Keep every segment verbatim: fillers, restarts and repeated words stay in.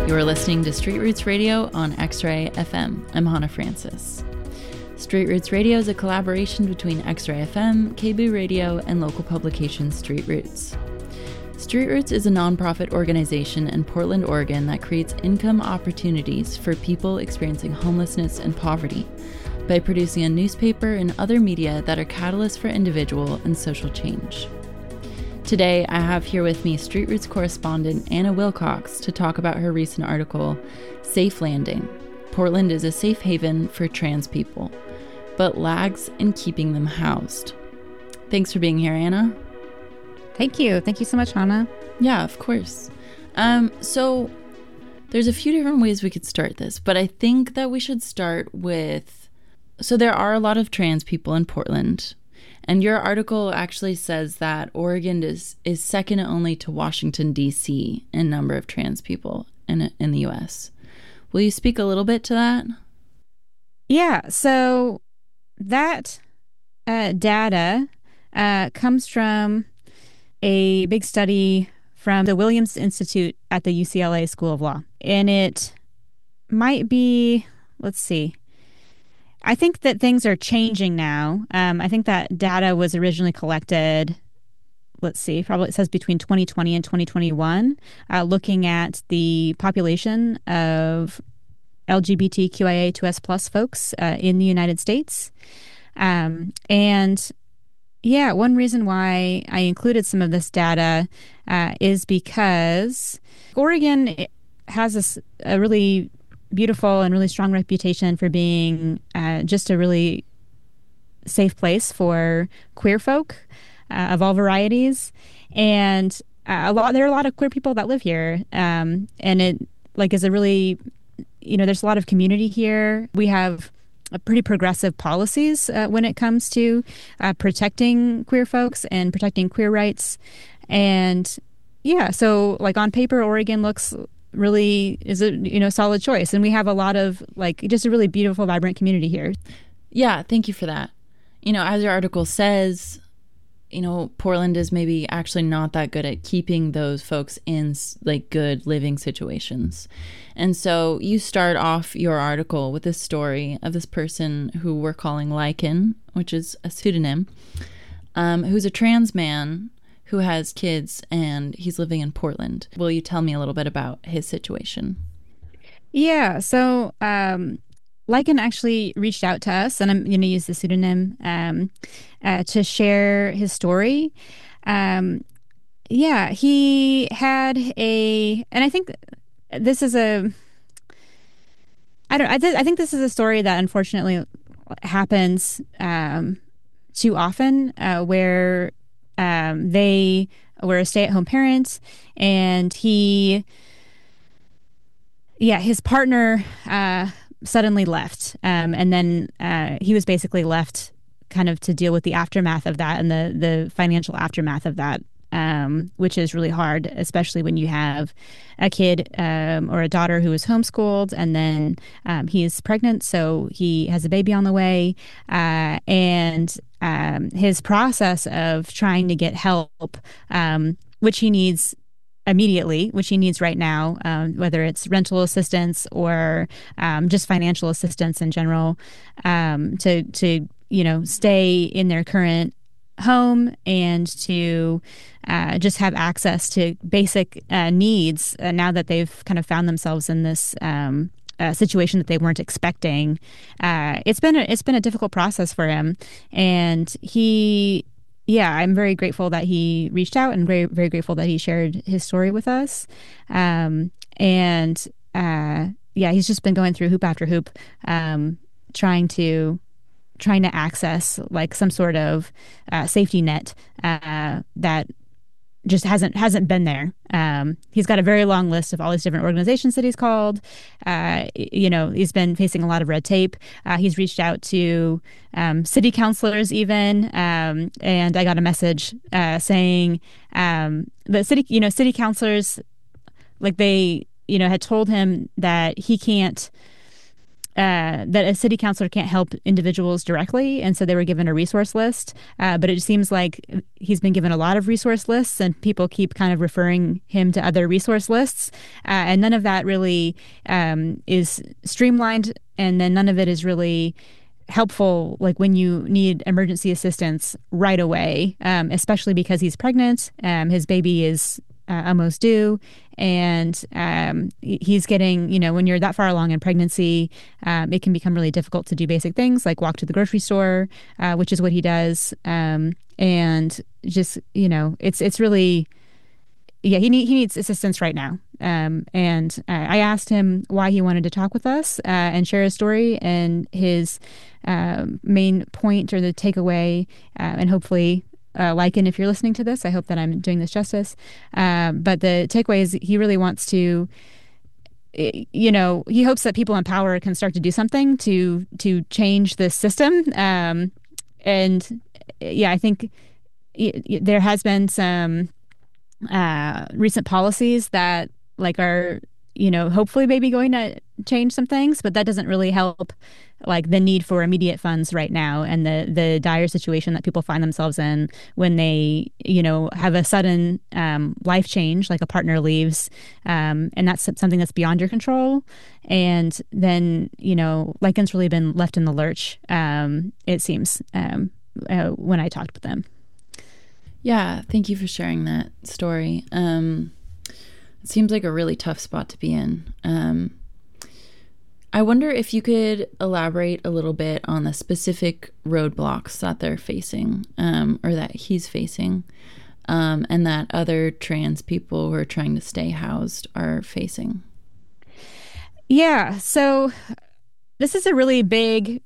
You're listening to Street Roots Radio on X-Ray F M. I'm Hannah Francis. Street Roots Radio is a collaboration between X-Ray F M, K B O O Radio, and local publication Street Roots. Street Roots is a nonprofit organization in Portland, Oregon that creates income opportunities for people experiencing homelessness and poverty by producing a newspaper and other media that are catalysts for individual and social change. Today, I have here with me Street Roots correspondent Anna Wilcox to talk about her recent article, Safe Landing. Portland is a safe haven for trans people, but lags in keeping them housed. Thanks for being here, Anna. Thank you. Thank you so much, Hannah. Yeah, of course. Um, so there's a few different ways we could start this, but I think that we should start with, so there are a lot of trans people in Portland. And your article actually says that Oregon is, is second only to Washington, D C in number of trans people in, in the U S. Will you speak a little bit to that? Yeah, so that uh, data uh, comes from a big study from the Williams Institute at the U C L A School of Law. And it might be, let's see, I think that things are changing now. Um, I think that data was originally collected, let's see, probably it says between twenty twenty and twenty twenty-one, uh, looking at the population of L G B T Q I A two S plus folks uh, in the United States. Um, and yeah, one reason why I included some of this data uh, is because Oregon has this, a really beautiful and really strong reputation for being uh, just a really safe place for queer folk uh, of all varieties, and uh, a lot there are a lot of queer people that live here, um, and it like is a really, you know, there's a lot of community here. We have a pretty progressive policies uh, when it comes to uh, protecting queer folks and protecting queer rights, and yeah, so like on paper, Oregon looks really is a, you know, solid choice. And we have a lot of like just a really beautiful, vibrant community here. Yeah, thank you for that. You know, as your article says, you know, Portland is maybe actually not that good at keeping those folks in like good living situations. And so you start off your article with this story of this person who we're calling Lycan, which is a pseudonym, um, who's a trans man who has kids, and he's living in Portland. Will you tell me a little bit about his situation? Yeah, so um, Lycan actually reached out to us, and I'm going to use the pseudonym um, uh, to share his story. Um, yeah, he had a, and I think this is a, I don't, I, th- I think this is a story that unfortunately happens um, too often, uh, where Um, they were a stay-at-home parent, and he, yeah, his partner uh, suddenly left, um, and then uh, he was basically left kind of to deal with the aftermath of that and the the financial aftermath of that, um, which is really hard, especially when you have a kid um, or a daughter who is homeschooled, and then um, he is pregnant, so he has a baby on the way, uh, and um, his process of trying to get help, um, which he needs immediately, which he needs right now, um, whether it's rental assistance or um, just financial assistance in general, um, to to you know stay in their current home and to uh, just have access to basic uh, needs uh, now that they've kind of found themselves in this um, uh, situation that they weren't expecting. Uh, it's been a, it's been a difficult process for him, and he, yeah, I'm very grateful that he reached out, and very very grateful that he shared his story with us. Um, and uh, yeah, he's just been going through hoop after hoop, um, trying to. trying to access like some sort of uh, safety net uh, that just hasn't hasn't been there. Um, he's got a very long list of all these different organizations that he's called. Uh, you know, he's been facing a lot of red tape. Uh, he's reached out to um, city councilors even, um, and I got a message uh, saying um, the city, you know, city councilors, like they, you know, had told him that he can't uh, that a city councilor can't help individuals directly, and so they were given a resource list. Uh, but it seems like he's been given a lot of resource lists, and people keep kind of referring him to other resource lists, uh, and none of that really um, is streamlined, and then none of it is really helpful, like when you need emergency assistance right away, um, especially because he's pregnant. Um, his baby is uh, almost due, and um, he's getting, you know, when you're that far along in pregnancy, um, it can become really difficult to do basic things like walk to the grocery store, uh, which is what he does. Um, and just, you know, it's it's really, yeah, he, need, he needs assistance right now. Um, and uh, I asked him why he wanted to talk with us uh, and share his story, and his uh, main point or the takeaway, uh, and hopefully, uh, Lycan, if you're listening to this, I hope that I'm doing this justice. Um, but the takeaway is he really wants to, you know, he hopes that people in power can start to do something to to change the system. Um, and yeah, I think there has been some uh, recent policies that like are, you know, hopefully maybe going to change some things, but that doesn't really help like the need for immediate funds right now, and the the dire situation that people find themselves in when they, you know, have a sudden um, life change, like a partner leaves, um, and that's something that's beyond your control. And then, you know, Lycan's really been left in the lurch, um, it seems, um, uh, when I talked with them. Yeah, thank you for sharing that story. Um, it seems like a really tough spot to be in. Um, I wonder if you could elaborate a little bit on the specific roadblocks that they're facing, um, or that he's facing, um, and that other trans people who are trying to stay housed are facing. Yeah, so this is a really big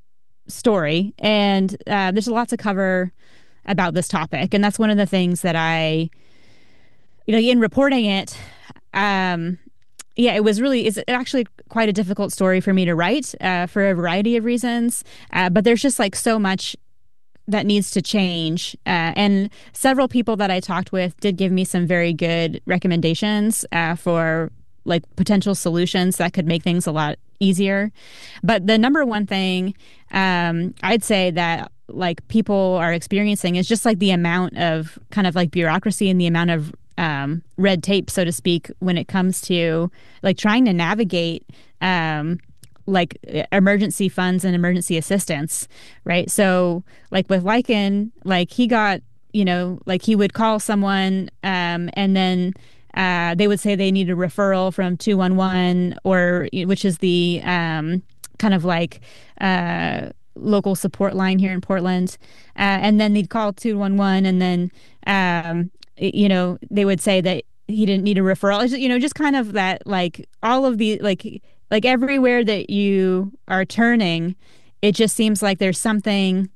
story, and uh, there's a lot to cover about this topic. And that's one of the things that I, you know, in reporting it, um, yeah, it was really, it's actually quite a difficult story for me to write uh, for a variety of reasons. Uh, but there's just like so much that needs to change. Uh, and several people that I talked with did give me some very good recommendations uh, for like potential solutions that could make things a lot easier. But the number one thing um, I'd say that like people are experiencing is just like the amount of kind of like bureaucracy and the amount of um, red tape, so to speak, when it comes to like trying to navigate um, like emergency funds and emergency assistance, right? So like with Lycan, like he got, you know, like he would call someone um, and then uh, they would say they need a referral from two one one, or which is the um, kind of like uh, local support line here in Portland. Uh, and then they'd call two one one, and then, um, you know, they would say that he didn't need a referral. You know, just kind of that, like all of the, like, like everywhere that you are turning, it just seems like there's something.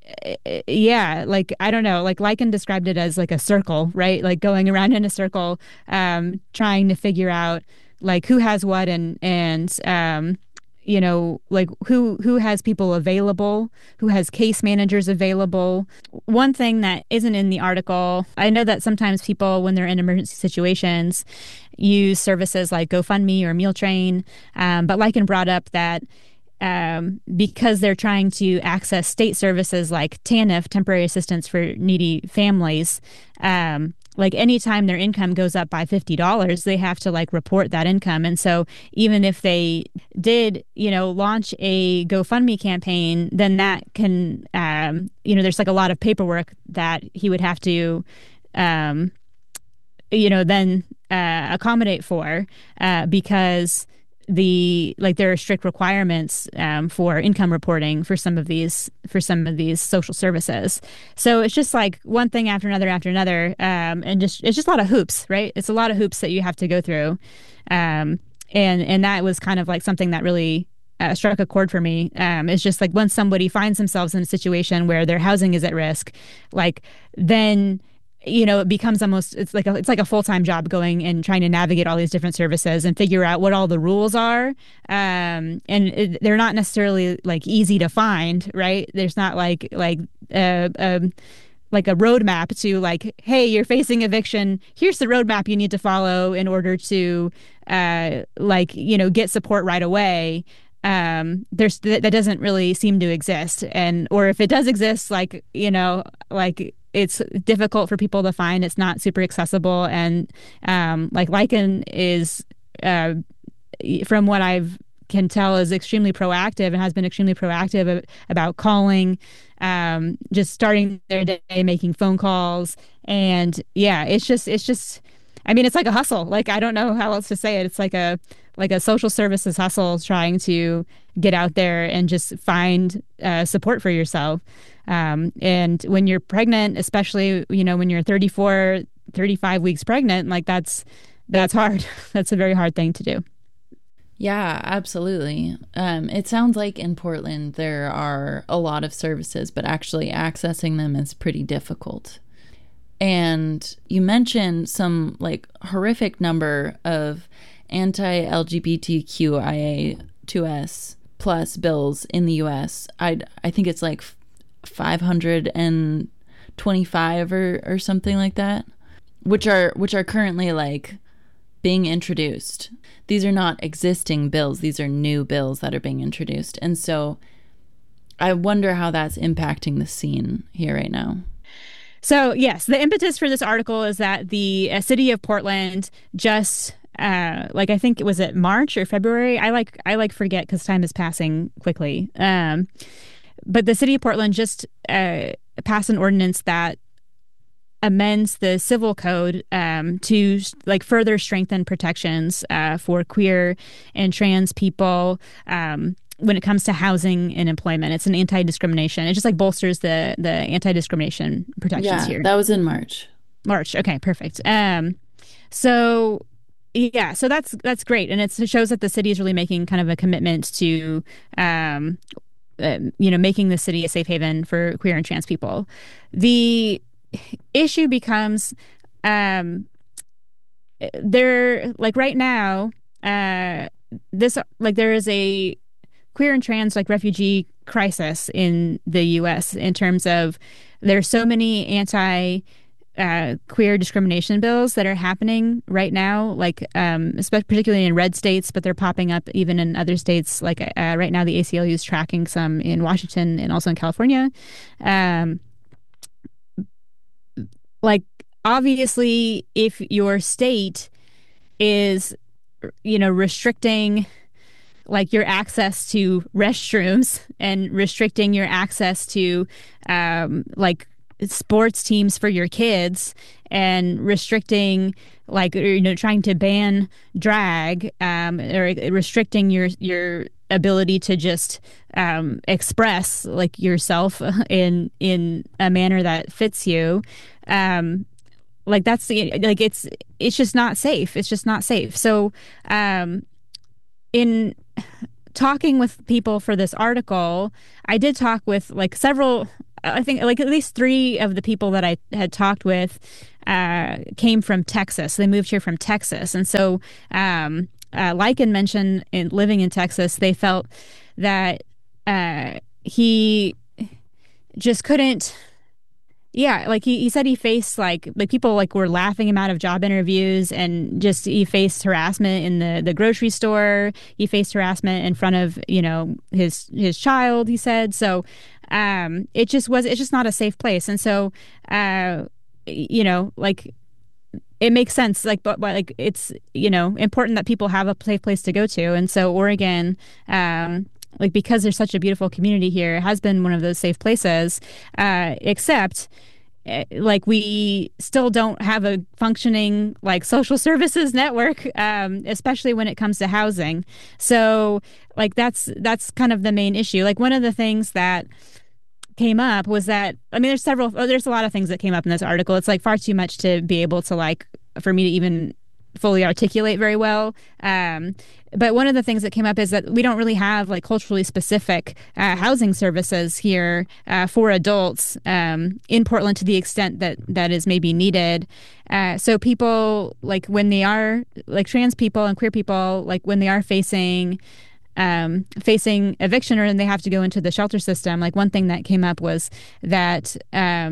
Yeah, like, I don't know, like Lycan described it as like a circle, right? Like going around in a circle, um, trying to figure out like who has what, and, and, um, you know, like who, who has people available, who has case managers available. One thing that isn't in the article, I know that sometimes people, when they're in emergency situations, use services like GoFundMe or Meal Train. Um, but Lycan brought up that Um, because they're trying to access state services like TANF, Temporary Assistance for Needy Families, um, like anytime their income goes up by fifty dollars, they have to like report that income. And so even if they did, you know, launch a GoFundMe campaign, then that can, um, you know, there's like a lot of paperwork that he would have to, um, you know, then uh, accommodate for uh, because the like there are strict requirements um, for income reporting for some of these for some of these social services. So it's just like one thing after another after another, um, and just it's just a lot of hoops, right? It's a lot of hoops that you have to go through, um, and and that was kind of like something that really uh, struck a chord for me. Um, it's just like once somebody finds themselves in a situation where their housing is at risk, like then, you know, it becomes almost, it's like a, it's like a full-time job going and trying to navigate all these different services and figure out what all the rules are. Um, and it, they're not necessarily like easy to find, right? There's not like, like, uh, um, like a roadmap to like, hey, you're facing eviction. Here's the roadmap you need to follow in order to, uh, like, you know, get support right away. um, there's that doesn't really seem to exist, and or if it does exist, like you know, like it's difficult for people to find. It's not super accessible, and um, like Lichen is, uh, from what I've can tell, is extremely proactive and has been extremely proactive about calling, um, just starting their day, making phone calls, and yeah, it's just it's just. I mean, it's like a hustle. Like, I don't know how else to say it. It's like a like a social services hustle, trying to get out there and just find uh, support for yourself. Um, and when you're pregnant, especially, you know, when you're thirty-four, thirty-five weeks pregnant, like that's that's hard. That's a very hard thing to do. Yeah, absolutely. Um, it sounds like in Portland there are a lot of services, but actually accessing them is pretty difficult. And you mentioned some like horrific number of anti-L G B T Q I A two S plus bills in the U S. I I think it's like five hundred twenty-five or, or something like that, which are which are currently like being introduced. These are not existing bills. These are new bills that are being introduced. And so I wonder how that's impacting the scene here right now. So, yes, the impetus for this article is that the uh, city of Portland just, uh, like, I think it was at March or February. I like I like forget because time is passing quickly. Um, but the city of Portland just uh, passed an ordinance that amends the civil code um, to like further strengthen protections uh, for queer and trans people. Um, when it comes to housing and employment. It's an anti-discrimination. It just like bolsters the the anti-discrimination protections yeah, here. That was in March. March. Okay, perfect. Um, so yeah, so that's that's great, and it's, it shows that the city is really making kind of a commitment to, um, uh, you know, making the city a safe haven for queer and trans people. The issue becomes, um, there like right now, uh, this like there is a queer and trans like refugee crisis in the U S in terms of there's so many anti uh, queer discrimination bills that are happening right now, like um, especially particularly in red states, but they're popping up even in other states. Like uh, right now, the A C L U is tracking some in Washington and also in California. Um, like obviously, if your state is, you know, restricting like your access to restrooms and restricting your access to um, like sports teams for your kids and restricting like, you know, trying to ban drag um, or restricting your your ability to just um, express like yourself in in a manner that fits you. Um, like that's like it's it's just not safe. It's just not safe. So um, in talking with people for this article, I did talk with like several, I think like at least three of the people that I had talked with uh, came from Texas. They moved here from Texas. And so, um, uh, Lichen mentioned in living in Texas, they felt that uh, he just couldn't. Yeah, like he, he said he faced like like people like were laughing him out of job interviews, and just he faced harassment in the, the grocery store. He faced harassment in front of, you know, his his child, he said. So um it just was it's just not a safe place. And so uh you know, like it makes sense, like but, but like it's, you know, important that people have a safe place to go to. And so Oregon, um like because there's such a beautiful community here, it has been one of those safe places, uh, except like we still don't have a functioning like social services network, um, especially when it comes to housing. So like that's that's kind of the main issue. Like one of the things that came up was that, I mean, there's several, oh, there's a lot of things that came up in this article. It's like far too much to be able to like, for me to even fully articulate very well. Um, but one of the things that came up is that we don't really have like culturally specific uh, housing services here uh, for adults um, in Portland to the extent that that is maybe needed. Uh, so people like when they are like trans people and queer people, like when they are facing um, facing eviction or and they have to go into the shelter system, like one thing that came up was that um,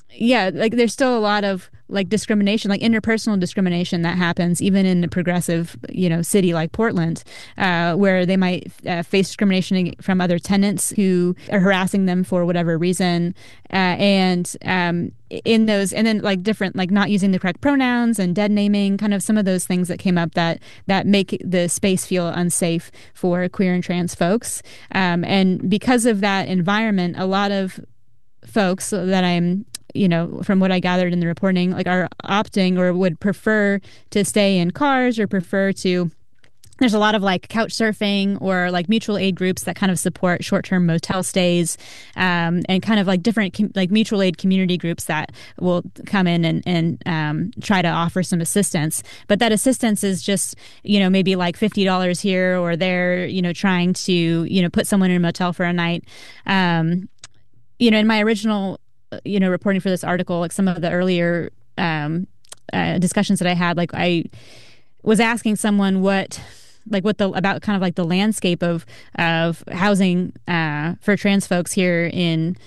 yeah, like there's still a lot of like discrimination, like interpersonal discrimination that happens even in a progressive, you know, city like Portland, uh, where they might uh, face discrimination from other tenants who are harassing them for whatever reason, uh, and um, in those, and then like different, like not using the correct pronouns and dead naming, kind of some of those things that came up that that make the space feel unsafe for queer and trans folks, um, and because of that environment, a lot of folks that I'm, you know, from what I gathered in the reporting, like are opting or would prefer to stay in cars or prefer to. There's a lot of like couch surfing or like mutual aid groups that kind of support short-term motel stays, um, and kind of like different com- like mutual aid community groups that will come in and, and um, try to offer some assistance. But that assistance is just, you know, maybe like fifty dollars here or there, you know, trying to, you know, put someone in a motel for a night. Um, you know, in my original, you know, reporting for this article, like some of the earlier um, uh, discussions that I had, like I was asking someone what, like what the, about kind of like the landscape of, of housing uh, for trans folks here in,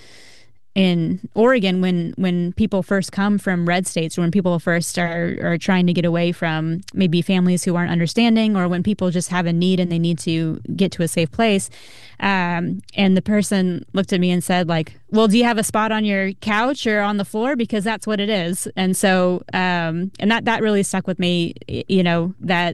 in Oregon when, when people first come from red states or when people first are, are trying to get away from maybe families who aren't understanding or when people just have a need and they need to get to a safe place. Um, and the person looked at me and said like, well, do you have a spot on your couch or on the floor? Because that's what it is. And so, um, and that, that really stuck with me, you know, that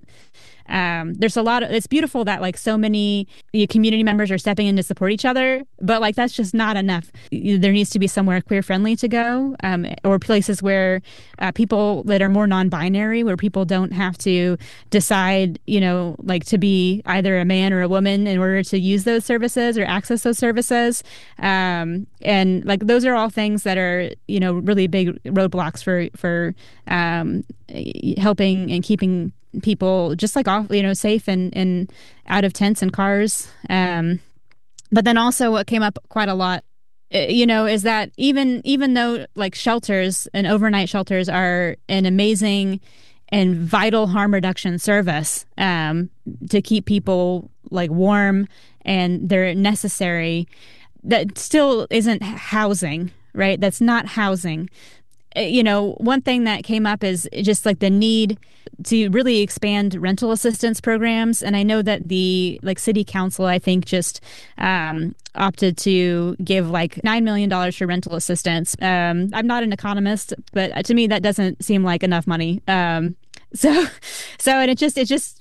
Um, there's a lot of, it's beautiful that like so many community members are stepping in to support each other, but like that's just not enough. There needs to be somewhere queer friendly to go, um, or places where uh, people that are more non-binary, where people don't have to decide, you know, like to be either a man or a woman in order to use those services or access those services. Um, and like those are all things that are, you know, really big roadblocks for, for um, helping and keeping people just like off, you know, safe and, and out of tents and cars. Um, but then also what came up quite a lot, you know, is that even, even though like shelters and overnight shelters are an amazing and vital harm reduction service, um, to keep people like warm and they're necessary, that still isn't housing, right? That's not housing. You know, one thing that came up is just like the need to really expand rental assistance programs. And I know that the like city council, I think, just um, opted to give like nine million dollars for rental assistance. Um, I'm not an economist, but to me, that doesn't seem like enough money. Um, so, so, and it just, it just,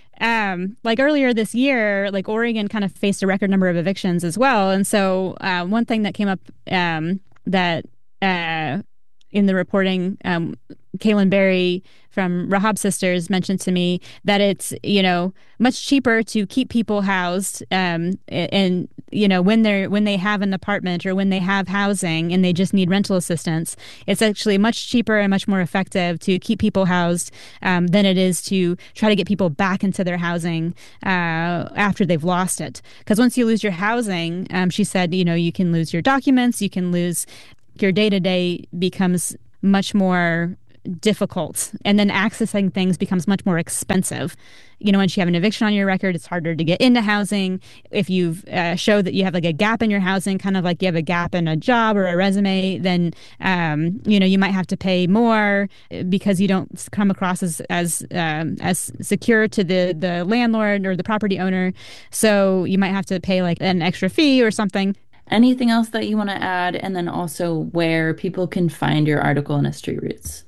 um, like earlier this year, like Oregon kind of faced a record number of evictions as well. And so uh, one thing that came up um, that, uh, in the reporting, um, Kaylin Berry from Rahab Sisters mentioned to me that it's, you know, much cheaper to keep people housed, um, and, you know, when they're, when they have an apartment or when they have housing and they just need rental assistance, it's actually much cheaper and much more effective to keep people housed, um, than it is to try to get people back into their housing, uh, after they've lost it. Because once you lose your housing, um, she said, you know, you can lose your documents, you can lose your day-to-day becomes much more difficult, and then accessing things becomes much more expensive. You know, once you have an eviction on your record, it's harder to get into housing. If you've uh, show that you have like a gap in your housing, kind of like you have a gap in a job or a resume, then um, you know, you might have to pay more because you don't come across as as um, as secure to the the landlord or the property owner. So you might have to pay like an extra fee or something. Anything else that you want to add? And then also where people can find your article in A Street Roots.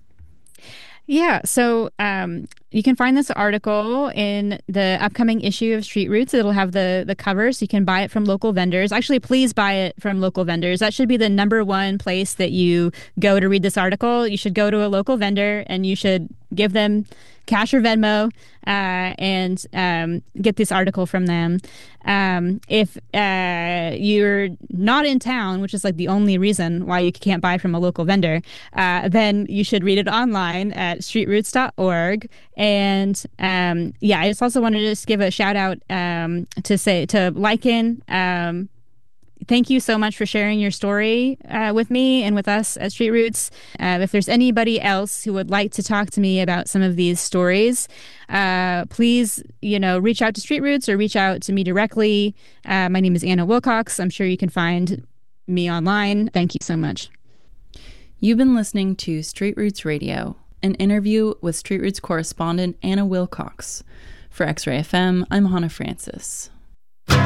Yeah, so um, you can find this article in the upcoming issue of Street Roots. It'll have the the cover, so you can buy it from local vendors. Actually, please buy it from local vendors. That should be the number one place that you go to read this article. You should go to a local vendor and you should give them cash or Venmo, uh, and um, get this article from them. Um, if uh, you're not in town, which is like the only reason why you can't buy from a local vendor, uh, then you should read it online at street roots dot org. And um, yeah, I just also wanted to just give a shout out um, to say to Lycan. Um, Thank you so much for sharing your story uh, with me and with us at Street Roots. Uh, if there's anybody else who would like to talk to me about some of these stories, uh, please, you know, reach out to Street Roots or reach out to me directly. Uh, my name is Anna Wilcox. I'm sure you can find me online. Thank you so much. You've been listening to Street Roots Radio, an interview with Street Roots correspondent Anna Wilcox. For X-Ray F M, I'm Hannah Francis.